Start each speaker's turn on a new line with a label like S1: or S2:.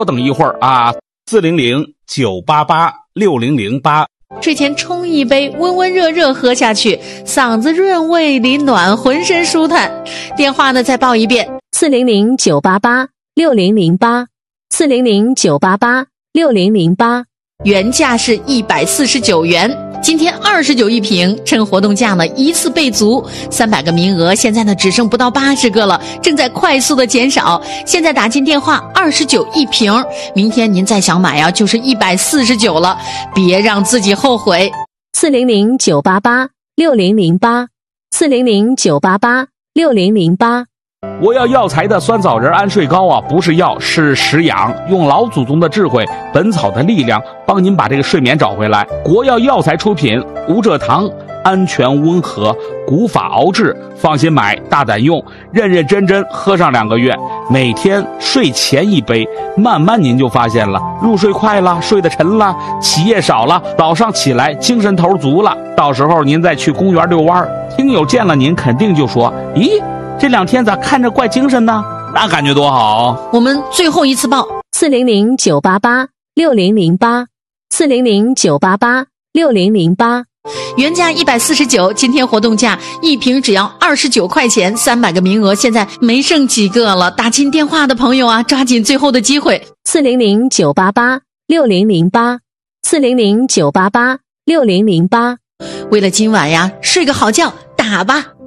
S1: 等一会儿啊，400-988-6008。
S2: 睡前冲一杯，温温热热喝下去，嗓子润胃里暖，浑身舒坦。电话呢再报一遍
S3: ，400-988-6008，400-988-6008，
S2: 原价是149元，今天29一瓶，趁活动价呢一次备足，300个名额，现在呢只剩不到80个了，正在快速的减少。现在打进电话29一瓶，明天您再想买啊，就是149了，别让自己后悔。
S3: 400-988-6008，400-988-6008。
S1: 我要药材的酸枣仁安睡膏啊，不是药，是食养，用老祖宗的智慧，本草的力量，帮您把这个睡眠找回来。国药药材出品，无蔗糖，安全温和，古法熬制，放心买，大胆用，认认真真喝上2个月，每天睡前1杯，慢慢您就发现了，入睡快了，睡得沉了，起夜少了，早上起来精神头足了。到时候您再去公园遛弯，听友见了您肯定就说，咦，这2天咋看着怪精神呢？那感觉多好。
S2: 我们最后一次报
S3: ，400-988-6008，400-988-6008。
S2: 原价149，今天活动价一瓶只要29块钱，300个名额，现在没剩几个了。打进电话的朋友啊，抓紧最后的机会。
S3: 400-988-6008，400-988-6008。
S2: 为了今晚呀，睡个好觉，打吧。